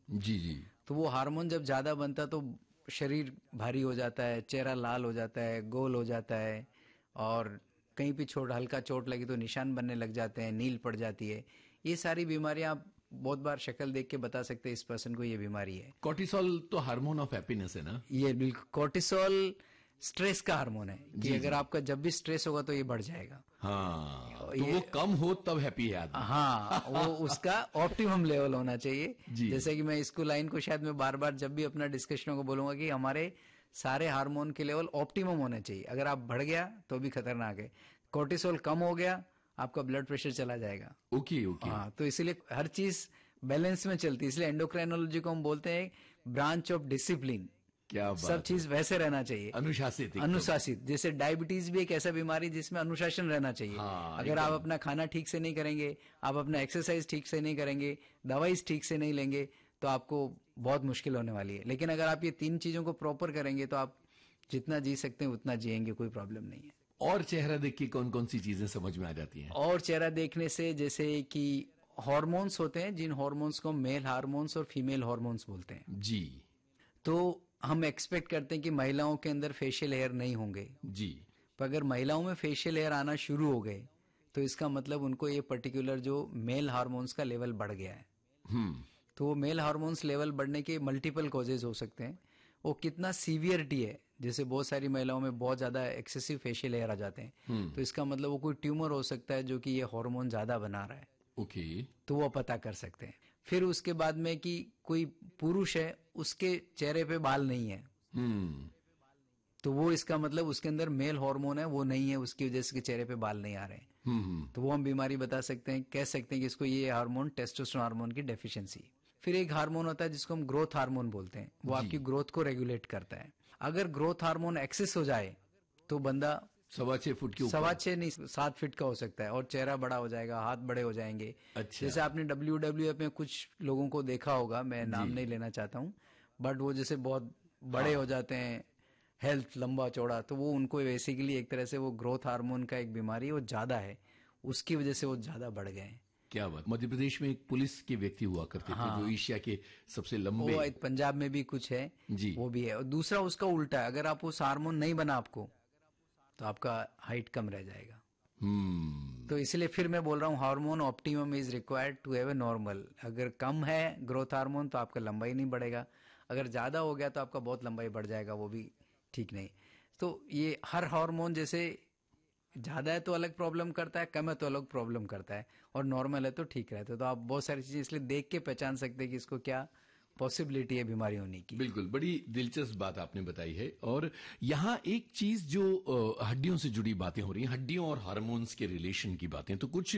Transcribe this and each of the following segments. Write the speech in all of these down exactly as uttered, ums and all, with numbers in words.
जी जी। तो वो हार्मोन जब ज्यादा बनता है तो शरीर भारी हो जाता है, चेहरा लाल हो जाता है, गोल हो जाता है, और कहीं भी चोट हल्का चोट लगी तो निशान बनने लग जाते हैं, नील पड़ जाती है। ये सारी बीमारियां आप बहुत बार शक्ल देख के बता सकते हैं इस पर्सन को ये बीमारी है। कोर्टिसोल तो हार्मोन ऑफ हैप्पीनेस है ना? ये बिल्कुल, कोर्टिसोल स्ट्रेस का हार्मोन है कि जी, अगर जी। आपका जब भी स्ट्रेस होगा तो ये बढ़ जाएगा। हाँ, तो ये- वो कम हो तब हैप्पी है आदमी। हाँ, वो उसका ऑप्टिमम लेवल होना चाहिए। जी। जैसे कि मैं इसको लाइन को शायद मैं बार बार जब भी अपना डिस्कशनों को बोलूंगा कि हमारे सारे हार्मोन के लेवल ऑप्टिमम होने चाहिए। अगर आप बढ़ गया तो भी खतरनाक है, कोर्टिसोल कम हो गया आपका ब्लड प्रेशर चला जाएगा। Okay okay. हाँ, तो इसीलिए हर चीज बैलेंस में चलती है, इसलिए एंडोक्राइनोलॉजी को हम बोलते हैं ब्रांच ऑफ डिसिप्लिन। क्या बात सब चीज वैसे रहना चाहिए, अनुशासित एकदम। अनुशासित। जैसे डायबिटीज भी एक ऐसा बीमारी जिसमें अनुशासन रहना चाहिए। हाँ, अगर आप अपना खाना ठीक से नहीं करेंगे, आप अपना एक्सरसाइज ठीक से नहीं करेंगे, दवाई ठीक से नहीं लेंगे, तो आपको बहुत मुश्किल होने वाली है। लेकिन अगर आप ये तीन चीजों को प्रॉपर करेंगे तो आप जितना जी सकते हैं उतना जिएंगे, कोई प्रॉब्लम नहीं है। और चेहरा देख के कौन कौन सी चीजें समझ में आ जाती हैं? और चेहरा देखने से जैसे कि हार्मोन्स होते हैं, जिन हार्मोन्स को मेल हार्मोन्स और फीमेल हार्मोन्स बोलते हैं। जी तो हम एक्सपेक्ट करते हैं कि महिलाओं के अंदर फेशियल हेयर नहीं होंगे, जी। पर अगर महिलाओं में फेशियल हेयर आना शुरू हो गए तो इसका मतलब उनको ये पर्टिकुलर जो मेल हार्मोन्स का लेवल बढ़ गया है। हम्म। तो वो मेल हार्मोन्स लेवल बढ़ने के मल्टीपल कॉजेज हो सकते हैं। वो कितना सीवियरिटी है, जैसे बहुत सारी महिलाओं में बहुत ज्यादा एक्सेसिव फेशियल हेयर आ जाते हैं, तो इसका मतलब वो कोई ट्यूमर हो सकता है जो कि ये हार्मोन ज्यादा बना रहा है। ओके। तो वो पता कर सकते हैं। फिर उसके बाद में कि कोई पुरुष है उसके चेहरे पे बाल नहीं है, हम्म। तो वो इसका मतलब उसके अंदर मेल हार्मोन है वो नहीं है, उसकी वजह से चेहरे पे बाल नहीं आ रहे हैं। हम्म। तो वो हम बीमारी बता सकते हैं, कह सकते हैं कि इसको ये हार्मोन टेस्टोस्टेरोन हार्मोन की डेफिशिएंसी। फिर एक हार्मोन होता है जिसको हम ग्रोथ हार्मोन बोलते हैं, वो आपकी ग्रोथ को रेगुलेट करता है। अगर ग्रोथ हार्मोन एक्सेस हो जाए तो बंदा सवा छह फुट के ऊपर, सवा छह नहीं सात फीट का हो सकता है, और चेहरा बड़ा हो जाएगा, हाथ बड़े हो जाएंगे। अच्छा। जैसे आपने डब्ल्यू डब्ल्यू एफ में कुछ लोगों को देखा होगा, मैं नाम नहीं लेना चाहता हूँ, बट वो जैसे बहुत बड़े हाँ। हो जाते हैं, हेल्थ लंबा चौड़ा, तो वो उनको बेसिकली एक तरह से वो ग्रोथ हार्मोन का एक बीमारी वो ज्यादा है, उसकी वजह से वो ज्यादा बढ़ गए हैं। क्या बात। मध्य प्रदेश में एक पुलिस के व्यक्ति हुआ करते थे जो एशिया के सबसे लंबे। वो एक पंजाब में भी कुछ है जी। वो भी है। और दूसरा उसका उल्टा है, अगर आप उस हार्मोन नहीं बना आपको तो आपका हाइट कम रह जाएगा। हम्म। तो इसलिए फिर मैं बोल रहा हूँ hormone optimum is required to have a normal. अगर कम है ग्रोथ हार्मोन तो आपका लंबाई नहीं बढ़ेगा, अगर ज्यादा हो गया तो आपका बहुत लंबाई बढ़ जाएगा, वो भी ठीक नहीं। तो ये हर हार्मोन जैसे ज्यादा है तो अलग प्रॉब्लम करता है, कम है तो अलग प्रॉब्लम करता है, और नॉर्मल है तो ठीक रहता है। तो आप बहुत सारी चीजें इसलिए देख के पहचान सकते हैं कि इसको क्या पॉसिबिलिटी है बीमारी होने की। बिल्कुल, बड़ी दिलचस्प बात आपने बताई है। और यहाँ एक चीज जो अ, हड्डियों से जुड़ी बातें हो रही हैं, हड्डियों और हार्मोन्स के रिलेशन की बातें, तो कुछ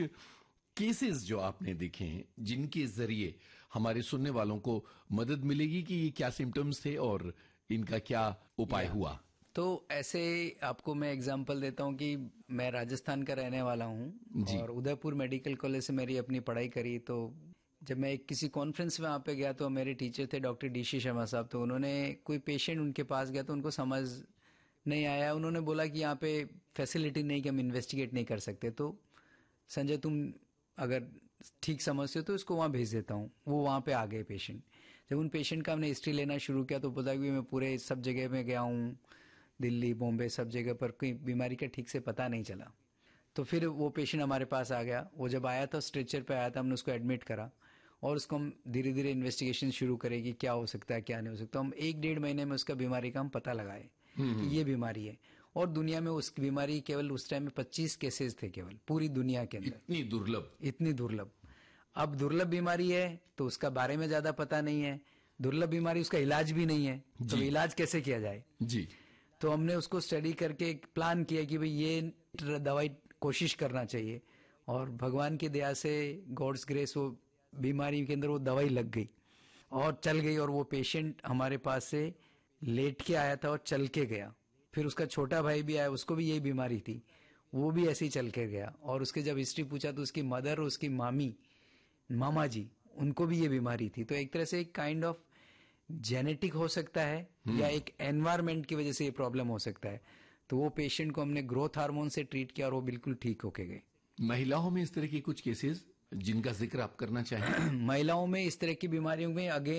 केसेस जो आपने देखे हैं जिनके जरिए हमारे सुनने वालों को मदद मिलेगी कि ये क्या सिम्टम्स थे और इनका क्या उपाय हुआ। तो ऐसे आपको मैं एग्जांपल देता हूं कि मैं राजस्थान का रहने वाला हूं और उदयपुर मेडिकल कॉलेज से मेरी अपनी पढ़ाई करी। तो जब मैं एक किसी कॉन्फ्रेंस में वहां पे गया तो मेरे टीचर थे डॉक्टर डीसी शर्मा साहब, तो उन्होंने कोई पेशेंट उनके पास गया तो उनको समझ नहीं आया, उन्होंने बोला कि यहाँ पे फैसिलिटी नहीं कि हम इन्वेस्टिगेट नहीं कर सकते, तो संजय तुम अगर ठीक समझते हो तो इसको वहां भेज देता हूँ। वो वहां पे आ गए पेशेंट। जब उन पेशेंट का हमने हिस्ट्री लेना शुरू किया तो पता कि मैं पूरे सब जगह में गया हूँ, दिल्ली बॉम्बे सब जगह पर, कोई बीमारी का ठीक से पता नहीं चला। तो फिर वो पेशेंट हमारे पास आ गया। वो जब आया था स्ट्रेचर पे आया था, हमने उसको एडमिट करा और उसको हम धीरे धीरे इन्वेस्टिगेशन शुरू करें कि क्या हो सकता है क्या नहीं हो सकता। हम एक डेढ़ महीने में उसका बीमारी का हम पता लगाए कि ये बीमारी है। और दुनिया में उस बीमारी केवल उस टाइम में पच्चीस केसेस थे केवल पूरी दुनिया के अंदर। इतनी दुर्लभ इतनी दुर्लभ। अब दुर्लभ बीमारी है तो उसका बारे में ज्यादा पता नहीं है, दुर्लभ बीमारी उसका इलाज भी नहीं है, तो इलाज कैसे किया जाए जी। तो हमने उसको स्टडी करके एक प्लान किया कि भाई ये दवाई कोशिश करना चाहिए। और भगवान की दया से गॉड्स ग्रेस वो बीमारी के अंदर वो दवाई लग गई और चल गई। और वो पेशेंट हमारे पास से लेट के आया था और चल के गया। फिर उसका छोटा भाई भी आया, उसको भी यही बीमारी थी, वो भी ऐसे ही चल के गया। और उसके जब हिस्ट्री पूछा तो उसकी मदर और उसकी मामी मामा जी उनको भी ये बीमारी थी। तो एक तरह से एक काइंड ऑफ जेनेटिक हो सकता है या एक एनवायरमेंट की वजह से ये प्रॉब्लम हो सकता है। तो वो पेशेंट को हमने ग्रोथ हार्मोन से ट्रीट किया और वो बिल्कुल ठीक होके गए। महिलाओं में इस तरह के कुछ केसेस जिनका जिक्र आप करना चाहें? महिलाओं में इस तरह की बीमारियों में अगेन